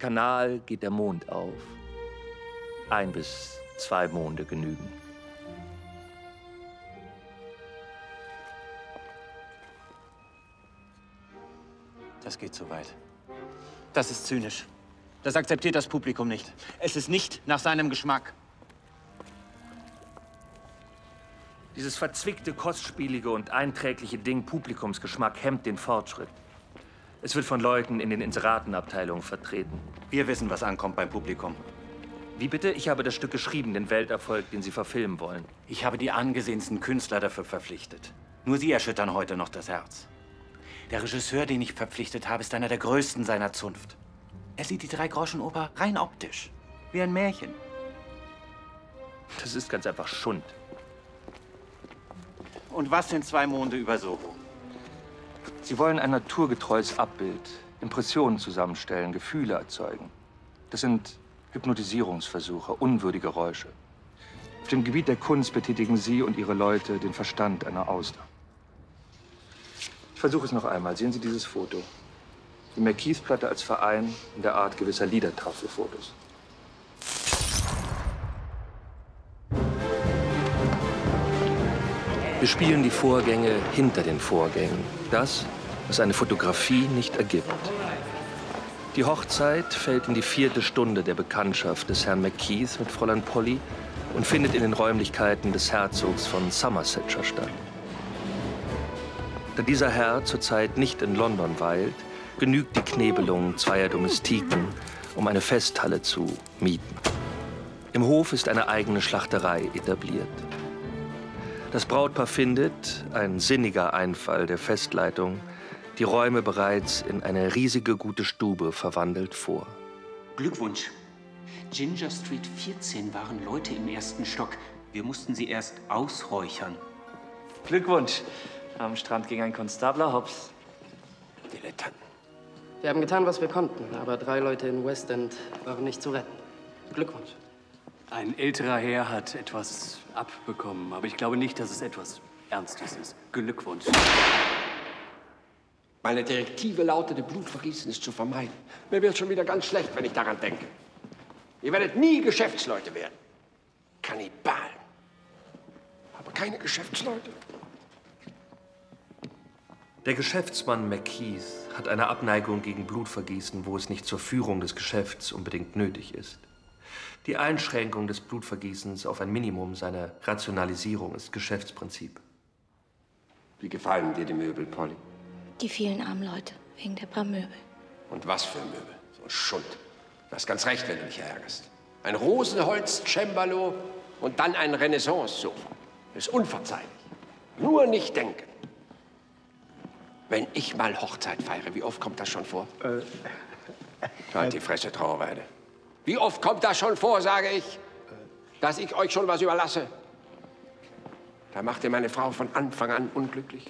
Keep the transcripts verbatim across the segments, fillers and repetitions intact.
Kanal geht der Mond auf. Ein bis zwei Monde genügen. Das geht zu weit. Das ist zynisch. Das akzeptiert das Publikum nicht. Es ist nicht nach seinem Geschmack. Dieses verzwickte, kostspielige und einträgliche Ding Publikumsgeschmack hemmt den Fortschritt. Es wird von Leuten in den Inseratenabteilungen vertreten. Wir wissen, was ankommt beim Publikum. Wie bitte? Ich habe das Stück geschrieben, den Welterfolg, den Sie verfilmen wollen. Ich habe die angesehensten Künstler dafür verpflichtet. Nur sie erschüttern heute noch das Herz. Der Regisseur, den ich verpflichtet habe, ist einer der größten seiner Zunft. Er sieht die Drei-Groschen-Oper rein optisch. Wie ein Märchen. Das ist ganz einfach Schund. Und was sind zwei Monde über Soho? Sie wollen ein naturgetreues Abbild, Impressionen zusammenstellen, Gefühle erzeugen. Das sind Hypnotisierungsversuche, unwürdige Räusche. Auf dem Gebiet der Kunst betätigen Sie und Ihre Leute den Verstand einer Auster. Ich versuche es noch einmal. Sehen Sie dieses Foto. Die Marquise-Platte als Verein in der Art gewisser Liedertafelfotos. Wir spielen die Vorgänge hinter den Vorgängen. Das, was eine Fotografie nicht ergibt. Die Hochzeit fällt in die vierte Stunde der Bekanntschaft des Herrn Marquise mit Fräulein Polly und findet in den Räumlichkeiten des Herzogs von Somersetshire statt. Da dieser Herr zurzeit nicht in London weilt, genügt die Knebelung zweier Domestiken, um eine Festhalle zu mieten. Im Hof ist eine eigene Schlachterei etabliert. Das Brautpaar findet, ein sinniger Einfall der Festleitung, die Räume bereits in eine riesige gute Stube verwandelt vor. Glückwunsch. Ginger Street vierzehn waren Leute im ersten Stock. Wir mussten sie erst ausräuchern. Glückwunsch. Am Strand ging ein Konstabler hops. Dilettanten. Wir haben getan, was wir konnten, aber drei Leute in West End waren nicht zu retten. Glückwunsch. Ein älterer Herr hat etwas abbekommen, aber ich glaube nicht, dass es etwas Ernstes ist. Glückwunsch. Meine Direktive lautete, Blutvergießen ist zu vermeiden. Mir wird schon wieder ganz schlecht, wenn ich daran denke. Ihr werdet nie Geschäftsleute werden. Kannibalen. Aber keine Geschäftsleute. Der Geschäftsmann Marquise hat eine Abneigung gegen Blutvergießen, wo es nicht zur Führung des Geschäfts unbedingt nötig ist. Die Einschränkung des Blutvergießens auf ein Minimum seiner Rationalisierung ist Geschäftsprinzip. Wie gefallen dir die Möbel, Polly? Die vielen armen Leute, wegen der paar Möbel. Und was für Möbel? So ein Schund. Du hast ganz recht, wenn du dich ärgerst. Ein Rosenholz-Cembalo und dann ein Renaissance-Sofa. Das ist unverzeihlich. Nur nicht denken. Wenn ich mal Hochzeit feiere, wie oft kommt das schon vor? Äh, halt die Fresse, Trauerweide. Wie oft kommt das schon vor, sage ich, dass ich euch schon was überlasse? Da macht ihr meine Frau von Anfang an unglücklich.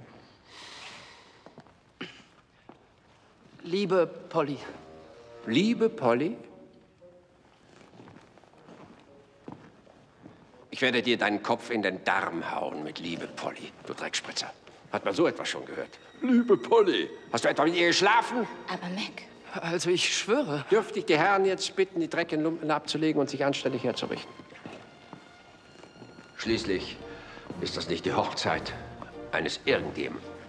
Liebe Polly. Liebe Polly? Ich werde dir deinen Kopf in den Darm hauen mit Liebe Polly, du Dreckspritzer. Hat man so etwas schon gehört? Liebe Polly, hast du etwa mit ihr geschlafen? Aber Mac. Also ich schwöre. Dürfte ich die Herren jetzt bitten, die dreckigen Lumpen abzulegen und sich anständig herzurichten? Schließlich ist das nicht die Hochzeit eines Irgendjemanden.